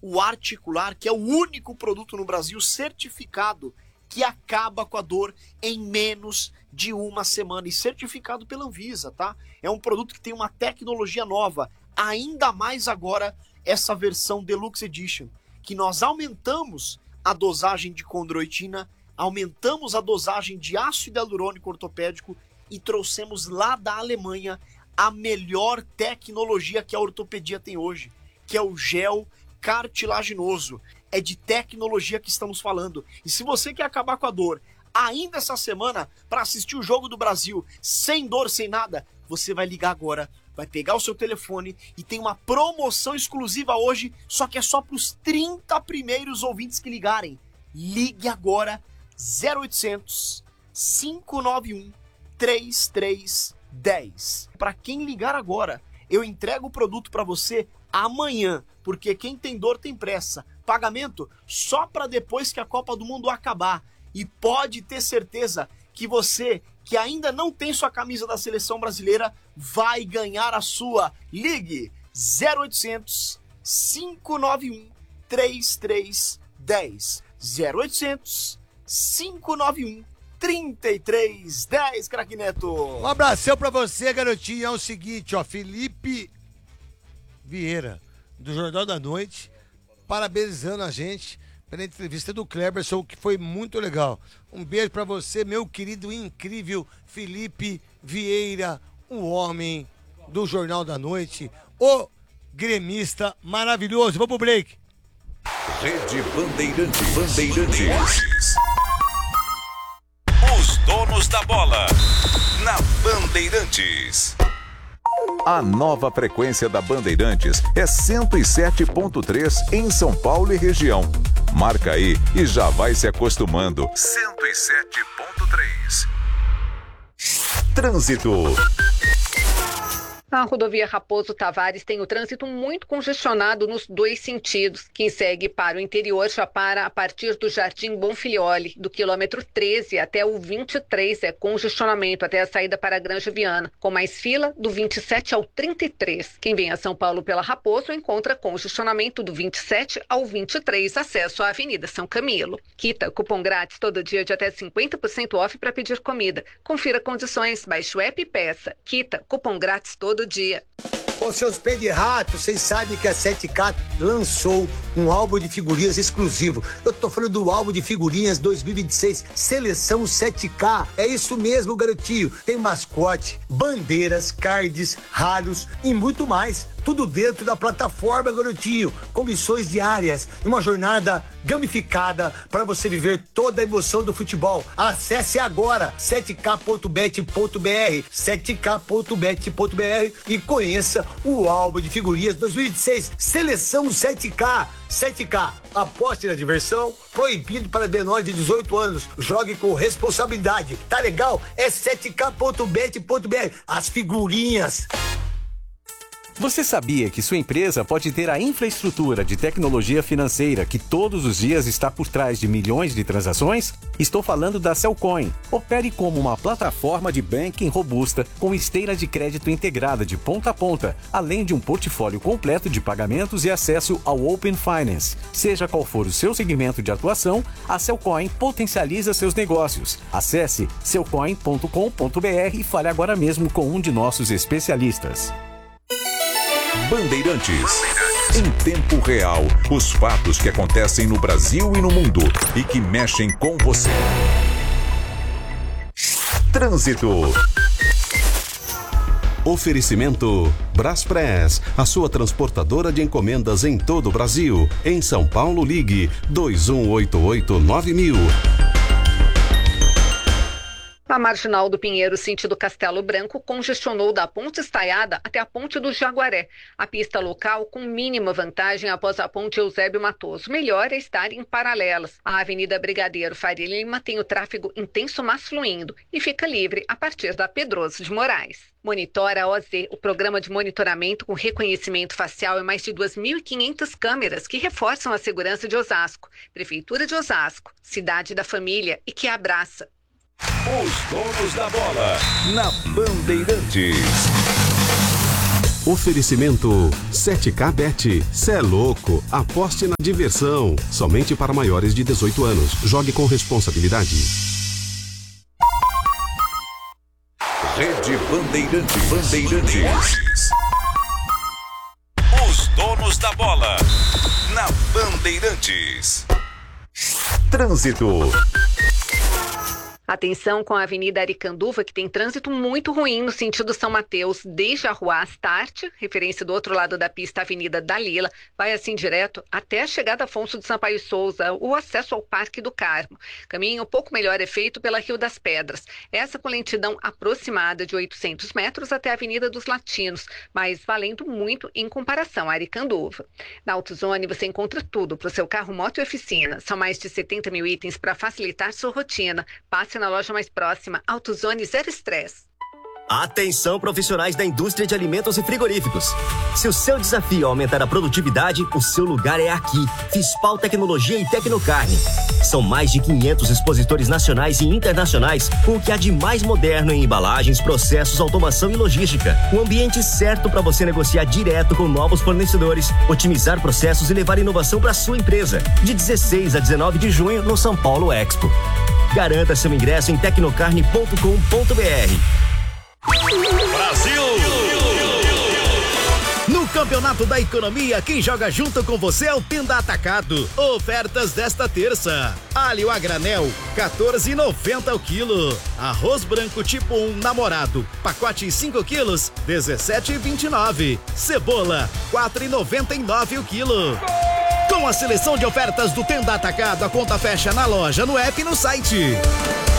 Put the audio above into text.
o Articular, que é o único produto no Brasil certificado que acaba com a dor em menos de uma semana e certificado pela Anvisa, tá? É um produto que tem uma tecnologia nova, ainda mais agora essa versão Deluxe Edition, que nós aumentamos a dosagem de condroitina, aumentamos a dosagem de ácido hialurônico ortopédico e trouxemos lá da Alemanha a melhor tecnologia que a ortopedia tem hoje, que é o gel cartilaginoso. É de tecnologia que estamos falando. E se você quer acabar com a dor ainda essa semana para assistir o Jogo do Brasil sem dor, sem nada, você vai ligar agora, vai pegar o seu telefone e tem uma promoção exclusiva hoje, só que é só para os 30 primeiros ouvintes que ligarem. Ligue agora 0800 591 3310. Para quem ligar agora, eu entrego o produto para você amanhã, porque quem tem dor tem pressa. Pagamento só para depois que a Copa do Mundo acabar. E pode ter certeza que você, que ainda não tem sua camisa da seleção brasileira, vai ganhar a sua. Ligue 0800 591 3310. 0800 591 3310, craque Neto. Um abração pra você, garotinho. É o seguinte, ó, Felipe Vieira, do Jornal da Noite, parabenizando a gente pela entrevista do Cleberson, que foi muito legal. Um beijo pra você, meu querido e incrível Felipe Vieira, o homem do Jornal da Noite, o gremista maravilhoso. Vamos pro break. Rede Bandeirantes. Os donos da bola na Bandeirantes. A nova frequência da Bandeirantes é 107.3 em São Paulo e região. Marca aí e já vai se acostumando. 107.3. Trânsito. A rodovia Raposo Tavares tem o trânsito muito congestionado nos dois sentidos. Quem segue para o interior já para a partir do Jardim Bonfilioli, do quilômetro 13 até o 23, é congestionamento até a saída para a Granja Viana, com mais fila do 27 ao 33. Quem vem a São Paulo pela Raposo encontra congestionamento do 27 ao 23, acesso à Avenida São Camilo. Quita, cupom grátis todo dia de até 50% off para pedir comida. Confira condições, baixe o app e peça. Quita, cupom grátis todo dia. Ô, seus pés de rato, vocês sabem que a 7K lançou um álbum de figurinhas exclusivo. Eu tô falando do álbum de figurinhas 2026, Seleção 7K. É isso mesmo, garotinho. Tem mascote, bandeiras, cards, raros e muito mais. Tudo dentro da plataforma, garotinho, com missões diárias, uma jornada gamificada para você viver toda a emoção do futebol. Acesse agora 7k.bet.br, 7k.bet.br e conheça o álbum de figurinhas 2026, Seleção 7K. 7K, aposte na diversão, proibido para menores de 18 anos. Jogue com responsabilidade. Tá legal? É 7k.bet.br. As figurinhas. Você sabia que sua empresa pode ter a infraestrutura de tecnologia financeira que todos os dias está por trás de milhões de transações? Estou falando da Cellcoin. Opere como uma plataforma de banking robusta com esteira de crédito integrada de ponta a ponta, além de um portfólio completo de pagamentos e acesso ao Open Finance. Seja qual for o seu segmento de atuação, a Cellcoin potencializa seus negócios. Acesse cellcoin.com.br e fale agora mesmo com um de nossos especialistas. Bandeirantes. Em tempo real, os fatos que acontecem no Brasil e no mundo e que mexem com você. Trânsito. Oferecimento Braspress, a sua transportadora de encomendas em todo o Brasil. Em São Paulo, ligue 2188-9000. A marginal do Pinheiro, sentido Castelo Branco, congestionou da Ponte Estaiada até a Ponte do Jaguaré. A pista local com mínima vantagem após a Ponte Eusébio Matoso. Melhor é estar em paralelas. A Avenida Brigadeiro Faria Lima tem o tráfego intenso, mas fluindo, e fica livre a partir da Pedroso de Moraes. Monitora OZ, o programa de monitoramento com reconhecimento facial e mais de 2.500 câmeras que reforçam a segurança de Osasco. Prefeitura de Osasco, cidade da família e que abraça. Os donos da bola na Bandeirantes. Oferecimento 7K Bet. Cê é louco. Aposte na diversão. Somente para maiores de 18 anos. Jogue com responsabilidade. Rede Bandeirantes. Os donos da bola. Na Bandeirantes. Trânsito. Atenção com a Avenida Aricanduva, que tem trânsito muito ruim no sentido São Mateus, desde a Rua Astarte, referência do outro lado da pista, Avenida Dalila, vai assim direto até a chegada Afonso de Sampaio Souza, o acesso ao Parque do Carmo. Caminho um pouco melhor é feito pela Rio das Pedras, essa com lentidão aproximada de 800 metros até a Avenida dos Latinos, mas valendo muito em comparação à Aricanduva. Na AutoZone você encontra tudo para o seu carro, moto e oficina. São mais de 70 mil itens para facilitar sua rotina. Passe na loja mais próxima. AutoZone, zero estresse. Atenção, profissionais da indústria de alimentos e frigoríficos. Se o seu desafio é aumentar a produtividade, o seu lugar é aqui. Fispal Tecnologia e Tecnocarne. São mais de 500 expositores nacionais e internacionais com o que há de mais moderno em embalagens, processos, automação e logística. O ambiente certo para você negociar direto com novos fornecedores, otimizar processos e levar inovação para sua empresa. De 16 a 19 de junho no São Paulo Expo. Garanta seu ingresso em tecnocarne.com.br. Brasil! No Campeonato da Economia, quem joga junto com você é o Tenda Atacado. Ofertas desta terça: alho a granel, R$14,90 o quilo. Arroz branco tipo 1 namorado, pacote 5 quilos, R$17,29. Cebola, R$4,99 o quilo. Com a seleção de ofertas do Tenda Atacado, a conta fecha na loja, no app e no site.